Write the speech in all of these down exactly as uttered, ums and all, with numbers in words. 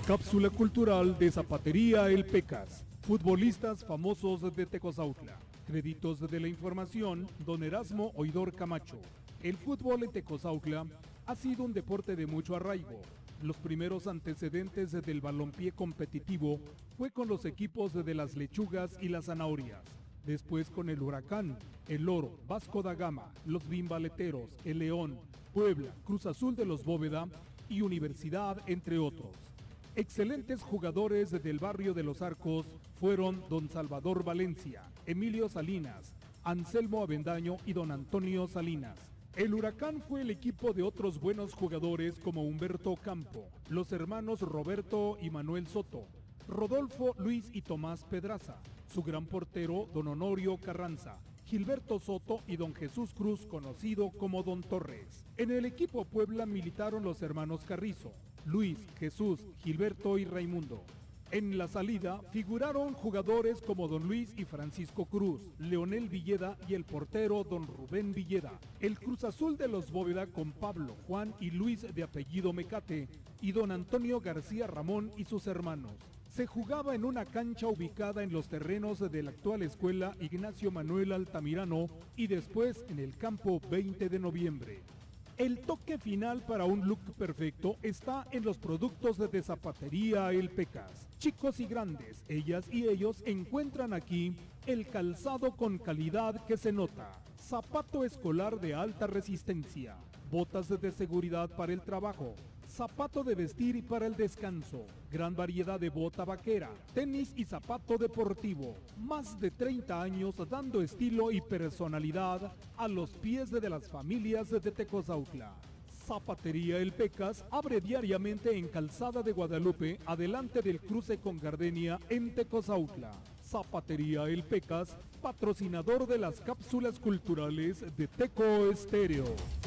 Cápsula cultural de Zapatería El Pecas. Futbolistas famosos de Tecozautla. Créditos de la información, don Erasmo Oidor Camacho. El fútbol en Tecozautla ha sido un deporte de mucho arraigo. Los primeros antecedentes del balompié competitivo fue con los equipos de las Lechugas y las Zanahorias. Después con el Huracán, el Oro, Vasco da Gama, los Bimbaleteros, el León, Puebla, Cruz Azul de los Bóveda y Universidad, entre otros. Excelentes jugadores del barrio de Los Arcos fueron don Salvador Valencia, Emilio Salinas, Anselmo Avendaño y don Antonio Salinas. El Huracán fue el equipo de otros buenos jugadores como Humberto Campo, los hermanos Roberto y Manuel Soto, Rodolfo, Luis y Tomás Pedraza, su gran portero don Honorio Carranza, Gilberto Soto y don Jesús Cruz, conocido como don Torres. En el equipo Puebla militaron los hermanos Carrizo, Luis, Jesús, Gilberto y Raimundo. En la salida figuraron jugadores como don Luis y Francisco Cruz, Leonel Villeda y el portero don Rubén Villeda. El Cruz Azul de los Bóveda con Pablo, Juan y Luis de apellido Mecate y don Antonio García Ramón y sus hermanos. Se jugaba en una cancha ubicada en los terrenos de la actual escuela Ignacio Manuel Altamirano y después en el campo veinte de noviembre. El toque final para un look perfecto está en los productos de Zapatería El Pecas. Chicos y grandes, ellas y ellos encuentran aquí el calzado con calidad que se nota. Zapato escolar de alta resistencia, botas de seguridad para el trabajo, zapato de vestir y para el descanso, gran variedad de bota vaquera, tenis y zapato deportivo. Más de treinta años dando estilo y personalidad a los pies de las familias de Tecozautla. Zapatería El Pecas abre diariamente en Calzada de Guadalupe, adelante del cruce con Gardenia en Tecozautla. Zapatería El Pecas, patrocinador de las cápsulas culturales de Teco Estéreo.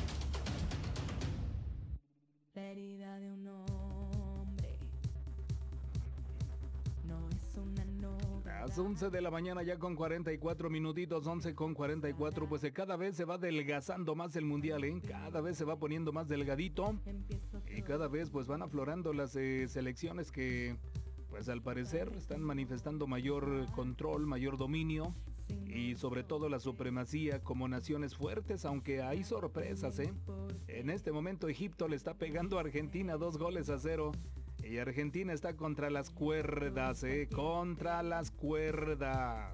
La herida de un hombre no es una novela. Las once de la mañana ya con cuarenta y cuatro minutitos, once con cuarenta y cuatro, pues eh, cada vez se va adelgazando más el mundial, ¿eh? Cada vez se va poniendo más delgadito y cada vez pues van aflorando las eh, selecciones que pues al parecer están manifestando mayor control, mayor dominio y sobre todo la supremacía como naciones fuertes, aunque hay sorpresas, ¿eh? En este momento Egipto le está pegando a Argentina dos goles a cero y Argentina está contra las cuerdas, ¿eh? Contra las cuerdas.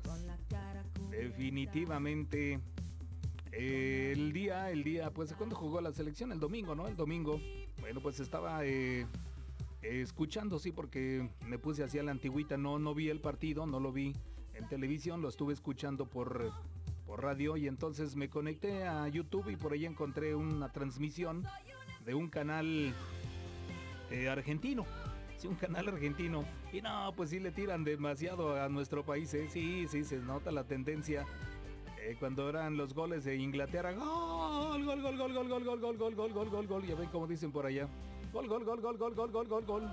Definitivamente. Eh, el día, el día, pues ¿cuándo jugó la selección? El domingo, ¿no? El domingo. Bueno, pues estaba eh, eh, escuchando, sí, porque me puse así a la antigüita, no, no vi el partido, no lo vi en televisión, lo estuve escuchando por, por radio y entonces me conecté a YouTube y por ahí encontré una transmisión de un canal eh, argentino, sí, un canal argentino y no, pues sí le tiran demasiado a nuestro país, ¿eh? Sí, sí, se nota la tendencia. Eh, cuando eran los goles de Inglaterra, gol, gol, gol, gol, gol, gol, gol, gol, gol, gol, gol, gol, gol, ya ven como dicen por allá, gol, gol, gol, gol, gol, gol, gol, gol, gol.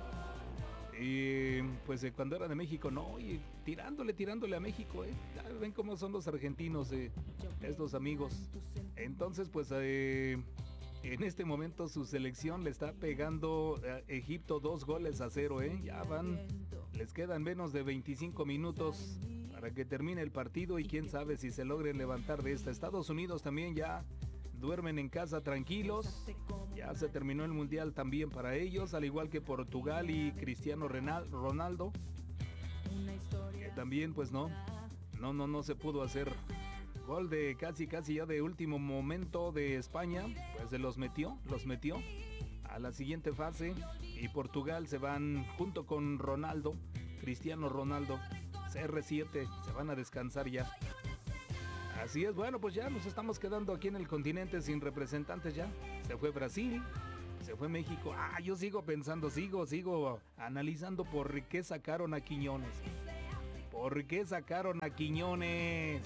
Y pues eh, cuando era de México, no, y tirándole, tirándole a México, eh. Ya ven cómo son los argentinos, eh, estos amigos. Entonces, pues eh, en este momento su selección le está pegando a Egipto dos goles a cero, eh. Ya van, les quedan menos de veinticinco minutos para que termine el partido y quién sabe si se logren levantar de esta. Estados Unidos también ya duermen en casa tranquilos. Ya se terminó el mundial también para ellos, al igual que Portugal y Cristiano Ronaldo, que también pues no, no, no, no se pudo hacer. Gol de casi, casi ya de último momento de España, pues se los metió, los metió a la siguiente fase y Portugal se van junto con Ronaldo, Cristiano Ronaldo, C R siete, se van a descansar ya. Así es, bueno, pues ya nos estamos quedando aquí en el continente sin representantes ya. Se fue Brasil, se fue México. Ah, yo sigo pensando, sigo, sigo analizando por qué sacaron a Quiñones. ¿Por qué sacaron a Quiñones?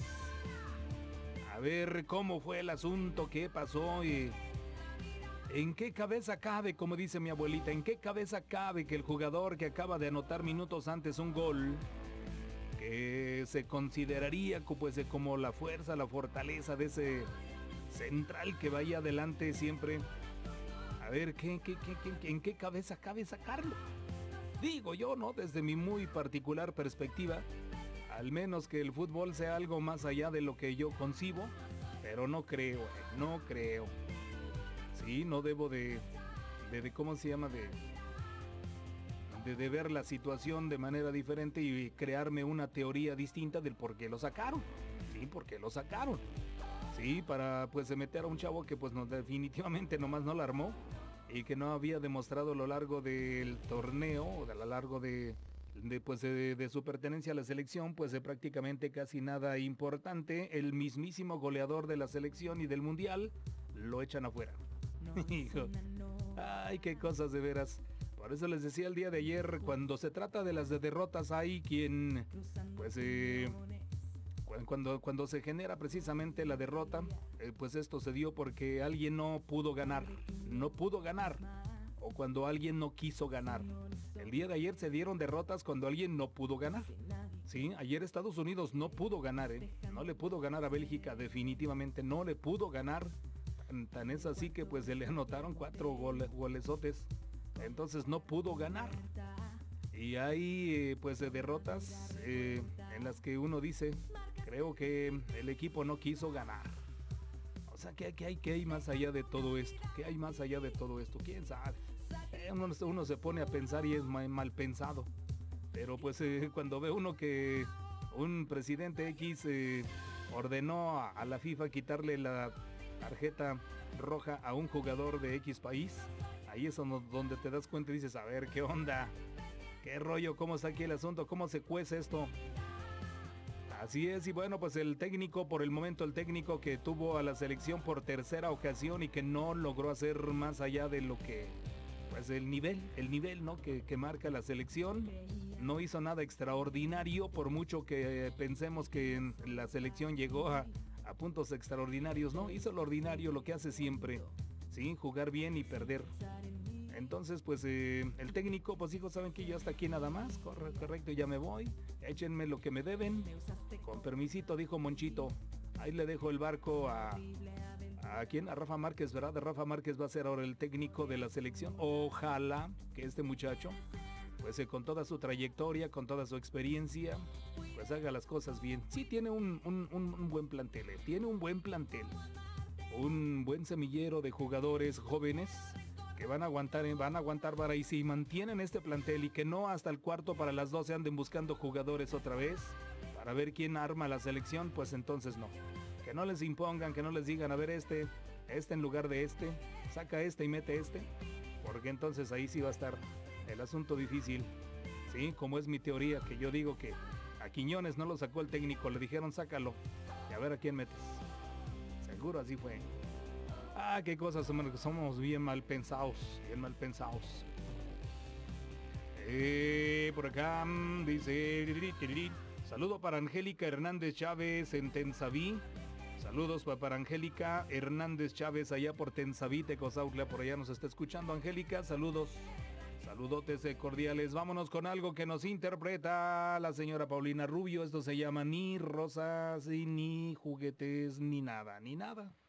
A ver cómo fue el asunto, qué pasó y en qué cabeza cabe, como dice mi abuelita, en qué cabeza cabe que el jugador que acaba de anotar minutos antes un gol, que se consideraría pues, como la fuerza, la fortaleza de ese central que vaya adelante siempre. A ver, ¿qué, qué, qué, qué, ¿en qué cabeza cabe sacarlo? Digo yo, ¿no? Desde mi muy particular perspectiva, al menos que el fútbol sea algo más allá de lo que yo concibo, pero no creo, eh, no creo. Sí, no debo de, de, de ¿cómo se llama? De, de, de ver la situación de manera diferente y crearme una teoría distinta del por qué lo sacaron. Sí, por qué lo sacaron. Sí, para pues meter a un chavo que pues no, definitivamente nomás no la armó y que no había demostrado a lo largo del torneo, o a lo largo de, de, pues, de, de su pertenencia a la selección, pues de prácticamente casi nada importante. El mismísimo goleador de la selección y del mundial lo echan afuera. Hijo, ay, qué cosas de veras. Por eso les decía el día de ayer, cuando se trata de las de derrotas hay quien, pues, eh, cuando, cuando se genera precisamente la derrota, eh, pues esto se dio porque alguien no pudo ganar, no pudo ganar, o cuando alguien no quiso ganar. El día de ayer se dieron derrotas cuando alguien no pudo ganar. Sí, ayer Estados Unidos no pudo ganar, ¿eh? No le pudo ganar a Bélgica, definitivamente no le pudo ganar. Tan es así que pues se le anotaron cuatro gole, golesotes, entonces no pudo ganar. Y hay eh, pues de derrotas eh, en las que uno dice, creo que el equipo no quiso ganar. O sea, ¿qué, qué hay, qué hay más allá de todo esto? ¿Qué hay más allá de todo esto? ¿Quién sabe? Eh, uno, uno se pone a pensar y es mal, mal pensado. Pero pues eh, cuando ve uno que un presidente X eh, ordenó a, a la FIFA quitarle la tarjeta roja a un jugador de X país, ahí es donde te das cuenta y dices, a ver, ¿qué onda? ¿Qué rollo? ¿Cómo está aquí el asunto? ¿Cómo se cuece esto? Así es, y bueno, pues el técnico, por el momento el técnico que tuvo a la selección por tercera ocasión y que no logró hacer más allá de lo que, pues el nivel, el nivel, ¿no? Que, que marca la selección, no hizo nada extraordinario, por mucho que pensemos que la selección llegó a, a puntos extraordinarios, ¿no? Hizo lo ordinario, lo que hace siempre, ¿sí? Jugar bien y perder. Entonces, pues eh, el técnico, pues dijo, ¿saben qué? Yo hasta aquí nada más, corre, correcto, ya me voy, échenme lo que me deben. Con permisito, dijo Monchito, ahí le dejo el barco a... ¿A quién? A Rafa Márquez, ¿verdad? De Rafa Márquez va a ser ahora el técnico de la selección. Ojalá que este muchacho, pues eh, con toda su trayectoria, con toda su experiencia, pues haga las cosas bien. Sí, tiene un, un, un, un buen plantel, eh, tiene un buen plantel, un buen semillero de jugadores jóvenes que van a aguantar, van a aguantar vara, y si mantienen este plantel y que no hasta el cuarto para las doce anden buscando jugadores otra vez para ver quién arma la selección, pues entonces no. Que no les impongan, que no les digan, a ver este, este en lugar de este, saca este y mete este, porque entonces ahí sí va a estar el asunto difícil. Sí, como es mi teoría, que yo digo que a Quiñones no lo sacó el técnico, le dijeron sácalo y a ver a quién metes. Seguro así fue. Ah, qué cosas, somos bien mal pensados, bien mal pensados. Eh, por acá dice, saludo para Angélica Hernández Chávez en Tensaví. Saludos para Angélica Hernández Chávez allá por Tensaví, Tecozautla, por allá nos está escuchando Angélica, saludos, saludotes cordiales. Vámonos con algo que nos interpreta la señora Paulina Rubio, esto se llama Ni rosas y ni juguetes ni nada, ni nada.